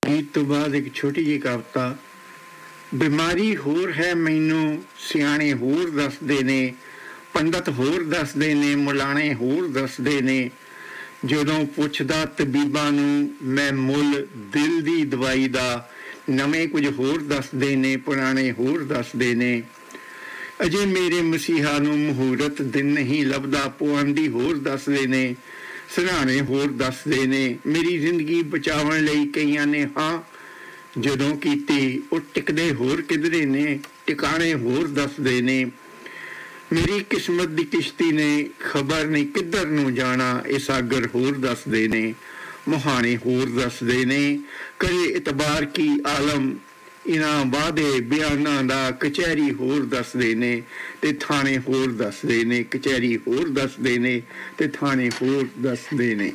ਗੀਤ ਤੋਂ ਬਾਅਦ ਇੱਕ ਛੋਟੀ ਜਿਹੀ ਕਵਿਤਾ। ਬਿਮਾਰੀ ਹੋਰ ਹੈ ਮੈਨੂੰ ਸਿਆਣੇ ਹੋਰ ਦੱਸਦੇ ਨੇ, ਪੰਡਤ ਹੋਰ ਦੱਸਦੇ ਨੇ, ਮੁਲਾਣੇ ਹੋਰ ਦੱਸਦੇ ਨੇ। ਜਦੋਂ ਪੁੱਛਦਾ ਤਬੀਬਾਂ ਨੂੰ ਮੈਂ ਮੁੱਲ ਦਿਲ ਦੀ ਦਵਾਈ ਦਾ, ਨਵੇਂ ਕੁਝ ਹੋਰ ਦੱਸਦੇ ਨੇ, ਪੁਰਾਣੇ ਹੋਰ ਦੱਸਦੇ ਨੇ। ਅਜੇ ਮੇਰੇ ਮਸੀਹਾ ਨੂੰ ਮਹੂਰਤ ਦਿਨ ਨਹੀਂ ਲੱਭਦਾ, ਪੁਆਂਦੀ ਹੋਰ ਦੱਸਦੇ ਨੇ, ਸਰਾਣੇ ਹੋਰ ਦੱਸਦੇ ਨੇ। ਮੇਰੀ ਜ਼ਿੰਦਗੀ ਬਚਾਉਣ ਲਈ ਕਈਆਂ ਨੇ ਹਾਂ ਜਦੋਂ ਕੀਤੀ, ਉਹ ਟਿਕਦੇ ਹੋਰ ਕਿਧਰੇ ਨੇ, ਟਿਕਾਣੇ ਹੋਰ ਦੱਸਦੇ ਨੇ। ਮੇਰੀ ਕਿਸਮਤ ਦੀ ਕਿਸ਼ਤੀ ਨੇ ਖਬਰ ਨਹੀਂ ਕਿੱਧਰ ਨੂੰ ਜਾਣਾ, ਇਹ ਸਾਗਰ ਹੋਰ ਦੱਸਦੇ ਨੇ, ਮੁਹਾਣੇ ਹੋਰ ਦੱਸਦੇ ਨੇ। ਕਰੇ ਇਤਬਾਰ ਕੀ ਆਲਮ ਇਹਨਾਂ ਵਾਅਦੇ ਬਿਆਨਾਂ ਦਾ, ਕਚਹਿਰੀ ਹੋਰ ਦੱਸਦੇ ਨੇ ਤੇ ਥਾਣੇ ਹੋਰ ਦੱਸਦੇ ਨੇ, ਕਚਹਿਰੀ ਹੋਰ ਦੱਸਦੇ ਨੇ ਤੇ ਥਾਣੇ ਹੋਰ ਦੱਸਦੇ ਨੇ।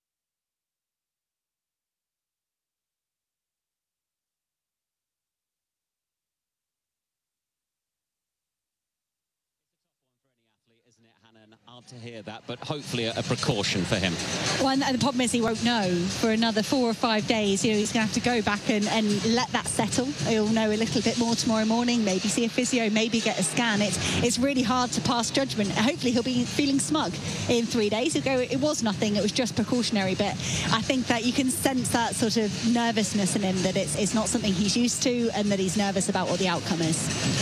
Isn't it, Hannon? Hard to hear that, but hopefully a precaution for him. Well, and the problem is he won't know for another 4 or 5 days. You know, he's going to have to go back and let that settle. He'll know a little bit more tomorrow morning, maybe see a physio, maybe get a scan. It's really hard to pass judgment. Hopefully he'll be feeling smug in 3 days. He'll go, it was nothing, it was just precautionary. But I think that you can sense that sort of nervousness in him, that it's not something he's used to and that he's nervous about what the outcome is.